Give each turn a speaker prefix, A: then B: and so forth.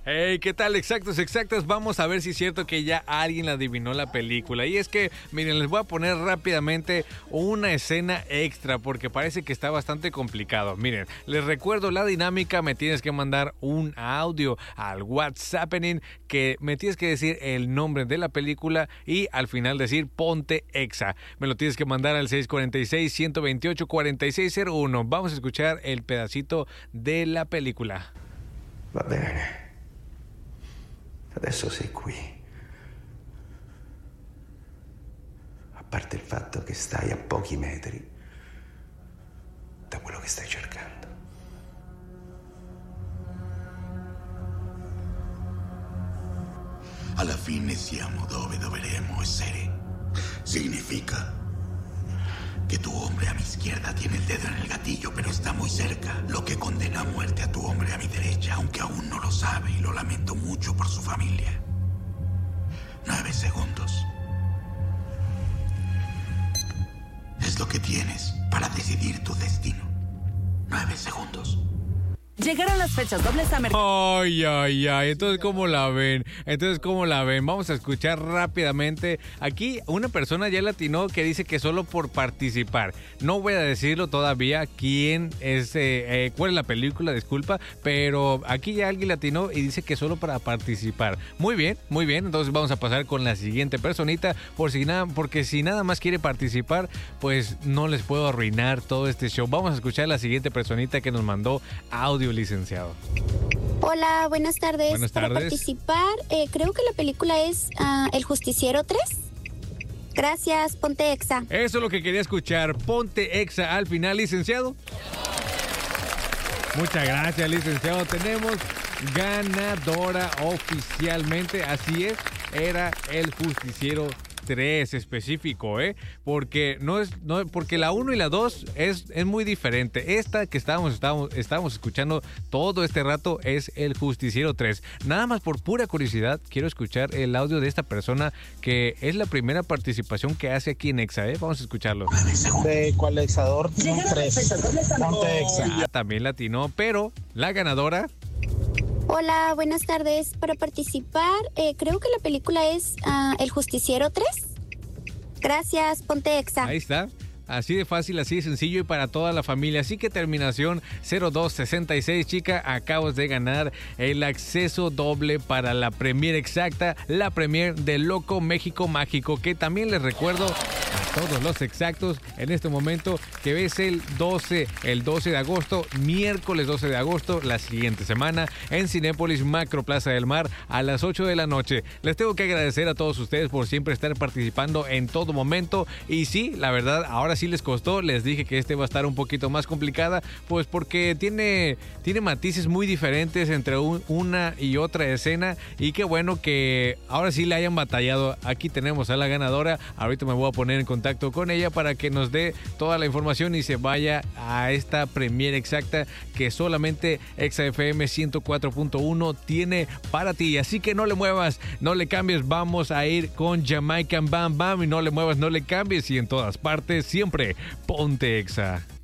A: Hey, ¿qué tal? Exactos, exactas. Vamos a ver si es cierto que ya alguien adivinó la película. Y es que, miren, les voy a poner rápidamente una escena extra porque parece que está bastante complicado. Miren, les recuerdo la dinámica. Me tienes que mandar un audio al WhatsApp que me tienes que decir el nombre de la película y al final decir Ponte Exa. Me lo tienes que mandar al 646-128-4601. Vamos a escuchar el pedacito de la película.
B: Va bene. Adesso sei qui. A parte il fatto che stai a pochi metri da quello che stai cercando.
C: Alla fine siamo dove dovremo essere. Significa que tu hombre a mi izquierda tiene el dedo en el gatillo, pero está muy cerca, lo que condena a muerte a tu hombre a mi derecha, aunque aún no lo sabe y lo lamento mucho por su familia. 9 segundos. Es lo que tienes para decidir tu destino. 9 segundos.
D: Llegaron las fechas dobles a mercado.
A: Ay, ay, ay. Entonces, ¿cómo la ven? Vamos a escuchar rápidamente. Aquí una persona ya latinó que dice que solo por participar. No voy a decirlo todavía quién es, cuál es la película, disculpa. Pero aquí ya alguien latinó y dice que solo para participar. Muy bien, muy bien. Entonces vamos a pasar con la siguiente personita. Porque si nada más quiere participar, pues no les puedo arruinar todo este show. Vamos a escuchar a la siguiente personita que nos mandó audio, licenciado.
E: Hola, buenas tardes.
A: Buenas tardes.
E: Para participar, creo que la película es El Justiciero 3. Gracias, Ponte Exa.
A: Eso es lo que quería escuchar. Ponte Exa al final, licenciado. Muchas gracias, licenciado. Tenemos ganadora oficialmente. Así es, era El Justiciero 3 específico, porque porque la 1 y la 2 es muy diferente. Esta que estábamos escuchando todo este rato es El Justiciero 3. Nada más por pura curiosidad, quiero escuchar el audio de esta persona que es la primera participación que hace aquí en Exa, Vamos a escucharlo.
F: De Coalexador 3. Ponte Exa.
A: También latino, pero la ganadora.
E: Hola, buenas tardes. Para participar, creo que la película es El Justiciero 3. Gracias, Ponte Exa.
A: Ahí está. Así de fácil, así de sencillo y para toda la familia. Así que terminación 0266, chica, acabas de ganar el acceso doble para la premier exacta, la premier de Loco México Mágico, que también les recuerdo a todos los exactos en este momento que es el 12 de agosto, miércoles 12 de agosto, la siguiente semana en Cinépolis Macro Plaza del Mar a las 8 de la noche. Les tengo que agradecer a todos ustedes por siempre estar participando en todo momento y sí, la verdad, ahora sí les costó, les dije que este va a estar un poquito más complicada, pues porque tiene matices muy diferentes entre una y otra escena y qué bueno que ahora sí le hayan batallado. Aquí tenemos a la ganadora, ahorita me voy a poner en contacto con ella para que nos dé toda la información y se vaya a esta premiere exacta que solamente Exa FM 104.1 tiene para ti, así que no le muevas, no le cambies, vamos a ir con Jamaican Bam Bam y no le muevas, no le cambies y en todas partes siempre Ponte Exa.